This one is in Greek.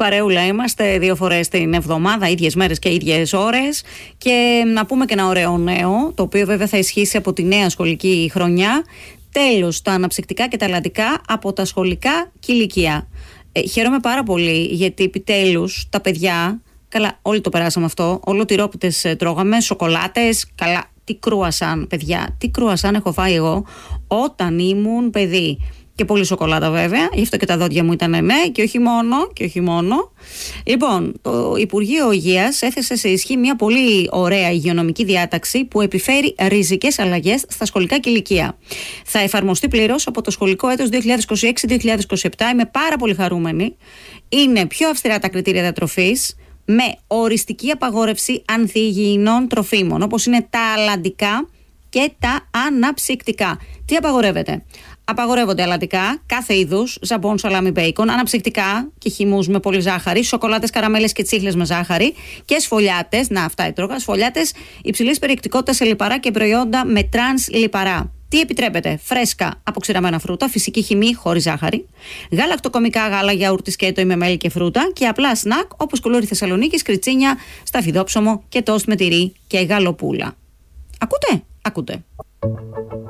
Παρεούλα είμαστε 2 φορές την εβδομάδα, ίδιες μέρες και ίδιες ώρες. Και να πούμε και ένα ωραίο νέο, το οποίο βέβαια θα ισχύσει από τη νέα σχολική χρονιά. Τέλος τα αναψυκτικά και τα αλλαντικά από τα σχολικά κηλικεία. Χαίρομαι πάρα πολύ, γιατί επιτέλους τα παιδιά, καλά, όλοι το περάσαμε αυτό, όλο τυρόπιτες τρώγαμε, σοκολάτες, καλά, τι κρουασάν, παιδιά, τι κρουασάν έχω φάει εγώ όταν ήμουν παιδί. Και πολύ σοκολάτα βέβαια, γι' αυτό και τα δόντια μου ήταν ναι, και όχι μόνο. Λοιπόν, το Υπουργείο Υγείας έθεσε σε ισχύ μια πολύ ωραία υγειονομική διάταξη που επιφέρει ριζικές αλλαγές στα σχολικά κηλικεία. Θα εφαρμοστεί πλήρως από το σχολικό έτος 2026-2027. Είμαι πάρα πολύ χαρούμενη. Είναι πιο αυστηρά τα κριτήρια διατροφής, με οριστική απαγόρευση ανθυγιεινών τροφίμων, όπως είναι τα αλλαντικά και τα αναψυκτικά. Τι απαγορεύεται? Απαγορεύονται αλλαντικά κάθε είδους, ζαμπόν, σαλάμι, μπέικον, αναψυκτικά και χυμούς με πολύ ζάχαρη, σοκολάτες, καραμέλες και τσίχλες με ζάχαρη και σφολιάτες, να αυτά έτρωγα, σφολιάτες υψηλής περιεκτικότητας σε λιπαρά και προϊόντα με τρανς λιπαρά. Τι επιτρέπεται? Φρέσκα αποξηραμένα φρούτα, φυσική χυμή χωρίς ζάχαρη, γαλακτοκομικά γάλα, γιαούρτι, σκέτο ή με μέλι και φρούτα και απλά σνακ όπως κουλούρι Θεσσαλονίκης, κριτσίνια, σταφιδόψωμο και τόστ με τυρί και γαλοπούλα. Ακούτε?